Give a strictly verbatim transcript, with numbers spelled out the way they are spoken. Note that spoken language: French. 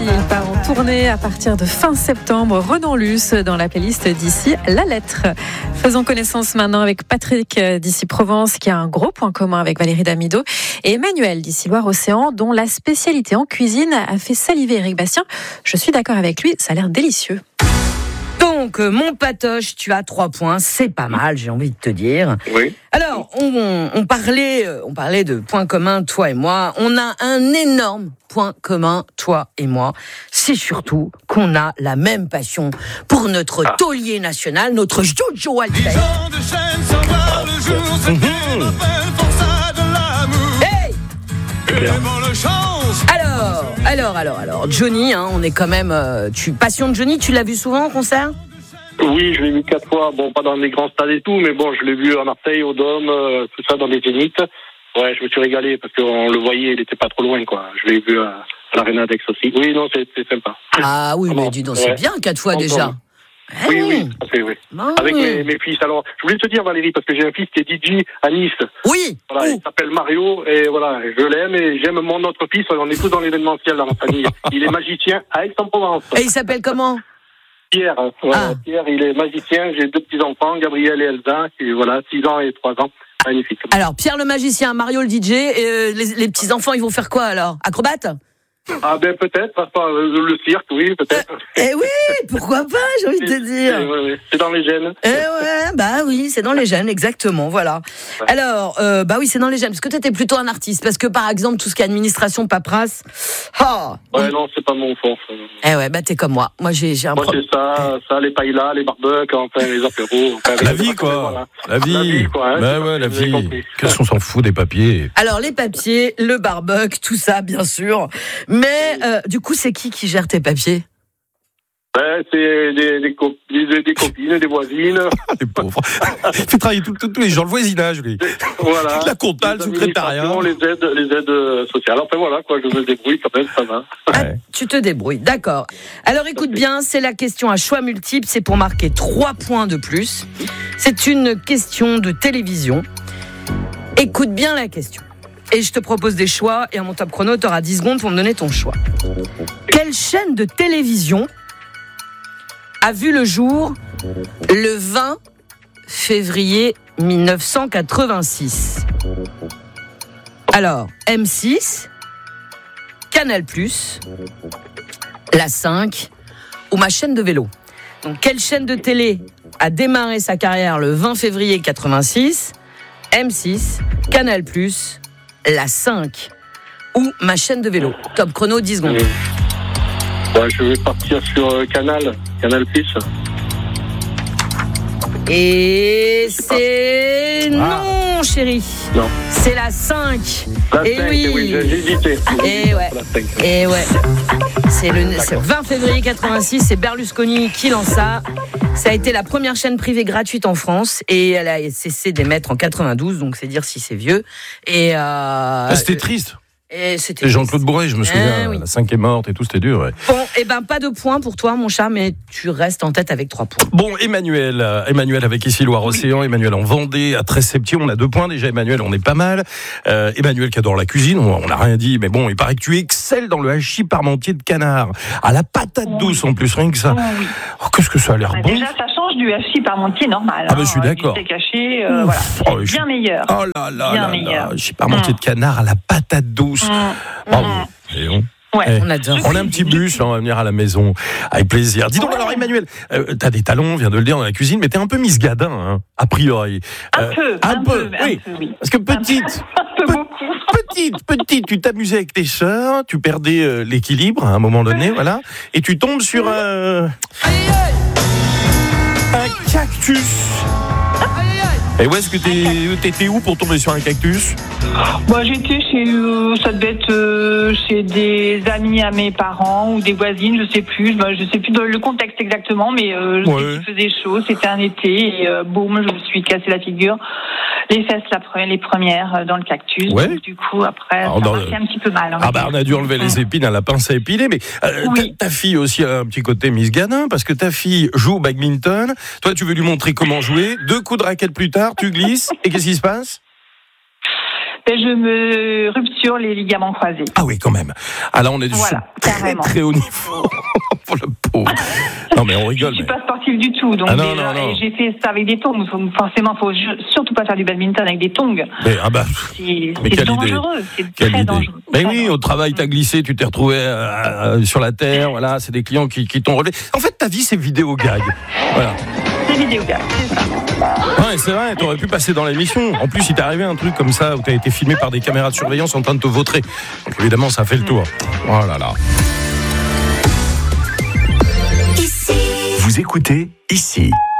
il part en tournée à partir de fin septembre. Renan Luce dans la playlist d'ici La Lettre. Faisons connaissance maintenant avec Patrick d'ici Provence qui a un gros point commun avec Valérie Damido et Emmanuel d'ici Loire-Océan dont la spécialité en cuisine a fait saliver Eric Bastien. Je suis d'accord avec lui, ça a l'air délicieux. Donc, mon patoche, tu as trois points, c'est pas mal, j'ai envie de te dire. Oui. Alors, on, on, parlait, on parlait de points communs, toi et moi. On a un énorme point commun, toi et moi. C'est surtout qu'on a la même passion pour notre ah. taulier national, notre Jojo Alter. Hey! Alors, alors, alors, alors, Johnny, hein, on est quand même... Euh, tu, passion de Johnny, tu l'as vu souvent en concert ? Oui, je l'ai vu quatre fois. Bon, pas dans les grands stades et tout, mais bon, je l'ai vu à Marseille, au Dôme, euh, tout ça, dans les Zéniths. Ouais, je me suis régalé parce qu'on le voyait, il était pas trop loin, quoi. Je l'ai vu à, à l'Arena d'Aix aussi. Oui, non, c'est, c'est sympa. Ah oui, mais dis donc, c'est ouais. bien quatre fois en déjà. Dôme. Oui, hey. oui, tout à fait, oui. Ah, Avec oui. Mes, mes fils. Alors, je voulais te dire, Valérie, parce que j'ai un fils qui est D J à Nice. Oui. Voilà, il s'appelle Mario, et voilà, je l'aime, et j'aime mon autre fils. On est tous dans l'événementiel dans la famille. Il est magicien à Aix-en-Provence. Et il s'appelle comment ? Pierre. Voilà, ah. Pierre, il est magicien. J'ai deux petits-enfants, Gabriel et Elsa, qui, voilà, six ans et trois ans. Magnifique. Alors, Pierre le magicien, Mario le D J, et euh, les, les petits-enfants, ils vont faire quoi alors ? Acrobates ? Ah ben peut-être, pas le cirque, oui, peut-être. Euh, eh oui, pourquoi pas, j'ai envie de te dire. C'est, oui, oui. C'est dans les gènes. Eh ouais, bah oui, c'est dans les gènes, exactement, voilà. Ouais. Alors, euh, bah oui, c'est dans les gènes, parce que toi, t'es plutôt un artiste, parce que par exemple, tout ce qui est administration, paperasse, oh, ouais, oui. non, c'est pas mon fort. Eh ouais, bah t'es comme moi. Moi, j'ai, j'ai un Moi, pro... c'est ça, ça, les paillas, les barbecues, enfin, les apéros. Enfin, la, les vie, quoi. Voilà. la vie, la vie, quoi. Hein, bah ouais, la vie. Qu'est-ce qu'on s'en fout des papiers ? Alors, les papiers, le barbecue, tout ça, bien sûr. Mais, euh, du Du coup, c'est qui qui gère tes papiers ? Ben, c'est des, des, co- des, des copines, des voisines. Les pauvres. Il fait travailler tous les gens, le voisinage, lui. Voilà. La compta, le secrétariat. Les aides, les aides sociales. Enfin voilà, quoi, je me débrouille quand même, ça va. Ah, tu te débrouilles, d'accord. Alors écoute bien, c'est la question à choix multiple, c'est pour marquer trois points de plus. C'est une question de télévision. Écoute bien la question. Et je te propose des choix, et à mon top chrono, tu auras dix secondes pour me donner ton choix. Quelle chaîne de télévision a vu le jour le vingt février mille neuf cent quatre-vingt-six ? Alors, M six, Canal plus, La cinq ou ma chaîne de vélo. Donc, quelle chaîne de télé a démarré sa carrière le vingt février quatre-vingt-six ? M six, Canal plus, La cinq ou ma chaîne de vélo. Top chrono, dix secondes. Ouais, je vais partir sur euh, Canal, Canal plus. Et c'est ah. non, chérie. Non. C'est La cinq. La Et cinq, oui. oui, j'ai hésité. Et ouais. Et ouais. C'est le c'est vingt février quatre-vingt-six, c'est Berlusconi qui lance ça. Ça a été la première chaîne privée gratuite en France et elle a cessé d'émettre en quatre-vingt-douze, donc c'est dire si c'est vieux. Et euh, ah, c'était triste. Et c'était c'est Jean-Claude Bourret, je me souviens. Ah, oui. La cinq est morte et tout, c'était dur. Ouais. Bon, et ben pas de points pour toi, mon chat, mais tu restes en tête avec trois points. Bon, Emmanuel, euh, Emmanuel avec ici Loire-Océan, oui. Emmanuel en Vendée, à Treize-Septier, on a deux points déjà. Emmanuel, on est pas mal. Euh, Emmanuel qui adore la cuisine, on n'a rien dit, mais bon, il paraît que tu excelles dans le hachis parmentier de canard, à la patate douce en plus, rien que ça. Oh, oui. Oh, qu'est-ce que ça a l'air bah, bon. Déjà, ça change du hachis parmentier normal. Ah, bah, je suis d'accord. Du steak haché, euh, voilà. C'est oh, bien je... meilleur. Oh là là bien là meilleur. là, hachis parmentier mmh. de canard à la patate douce. Mmh. Bravo. Et on... Ouais, eh, on adore. On a un petit bus, hein, on va venir à la maison avec plaisir. Dis donc, ouais. alors Emmanuel, euh, t'as des talents, on vient de le dire, dans la cuisine, mais t'es un peu Miss Gadin, hein, a priori. Un euh, peu, un, un peu, peu, oui. un peu, oui. Parce que petite, un peu beaucoup. petite, petite, tu t'amusais avec tes sœurs, tu perdais euh, l'équilibre à un moment donné, voilà, et tu tombes sur un, un cactus. Et où est-ce que t'es, t'étais où pour tomber sur un cactus ? Moi, j'étais chez, euh, ça devait être euh, chez des amis à mes parents ou des voisines, je sais plus, bah, je sais plus dans le contexte exactement, mais euh, je ouais. sais qu'il faisait chaud, c'était un été et euh, boum, je me suis cassé la figure, les fesses la, les premières dans le cactus. Ouais. Donc, du coup, après, Alors, ça dans m'a fait le... un petit peu mal. Ah bah on a dû enlever les épines à la pince à épiler, mais euh, oui. ta, ta fille aussi a un petit côté Miss Gadin, parce que ta fille joue au badminton, toi tu veux lui montrer comment jouer, deux coups de raquette plus tard, tu glisses, et qu'est-ce qui se passe ? ben, je me rupture les ligaments croisés. Ah oui, quand même. Ah là, on est Voilà, très, carrément. très haut niveau. Pour le pauvre. Non, mais on rigole. Je suis mais... pas sportive du tout, donc Ah non, déjà, non, non. et j'ai fait ça avec des tongs. Faut- Forcément, faut ju- surtout pas faire du badminton avec des tongs. Mais, ah bah, C'est, mais c'est quelle dangereux, idée. c'est Quelle très idée. dangereux. Mais Très oui, dangereux. au travail, t'as glissé, tu t'es retrouvé euh, euh, sur la terre. Voilà, c'est des clients qui, qui t'ont relevé. En fait, ta vie, c'est vidéo gag. Voilà. C'est vidéo, gars, c'est ça. Ouais, c'est vrai, t'aurais pu passer dans l'émission. En plus, il t'est arrivé un truc comme ça où t'as été filmé par des caméras de surveillance en train de te vautrer. Donc évidemment, ça fait le tour. Oh là là. Vous écoutez ici.